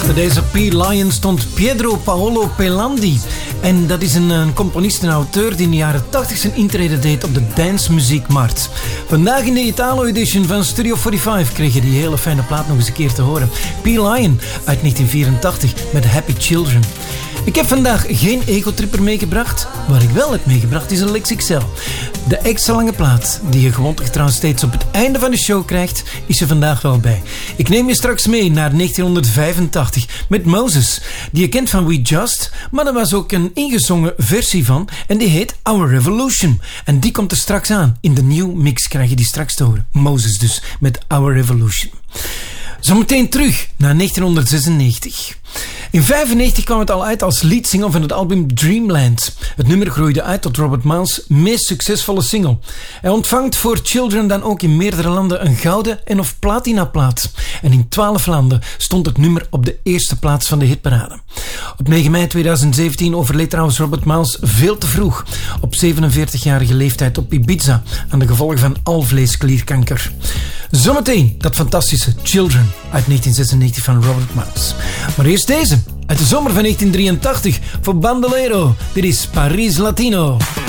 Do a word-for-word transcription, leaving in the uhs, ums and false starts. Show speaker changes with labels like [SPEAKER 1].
[SPEAKER 1] Achter deze P. Lion stond Pietro Paolo Pelandi. En dat is een, een componist en auteur die in de jaren tachtig zijn intrede deed op de dancemuziekmarkt. Vandaag in de Italo-edition van Studio vijfenveertig kreeg je die hele fijne plaat nog eens een keer te horen. P. Lion uit negentien vierentachtig met Happy Children. Ik heb vandaag geen Ego-tripper meegebracht. Wat ik wel heb meegebracht is een Lex X L. De extra lange plaat, die je gewoonlijk trouwens steeds op het einde van de show krijgt, is er vandaag wel bij. Ik neem je straks mee naar negentien vijfentachtig met Moses, die je kent van We Just, maar er was ook een ingezongen versie van en die heet Our Revolution. En die komt er straks aan. In de New Mix krijg je die straks te horen. Moses dus, met Our Revolution. Zometeen terug naar negentien zesennegentig. In vijfennegentig kwam het al uit als leadsingle van het album Dreamland. Het nummer groeide uit tot Robert Miles' meest succesvolle single. Hij ontvangt voor Children dan ook in meerdere landen een gouden en of platinaplaat. En in twaalf landen stond het nummer op de eerste plaats van de hitparade. Op negen mei tweeduizend zeventien overleed trouwens Robert Miles veel te vroeg. Op zevenenveertigjarige leeftijd op Ibiza aan de gevolgen van alvleesklierkanker. Zometeen dat fantastische Children uit negentien zesennegentig van Robert Miles. Maar eerst deze, uit de zomer van negentien drieëntachtig voor Bandolero. Dit is Paris Latino.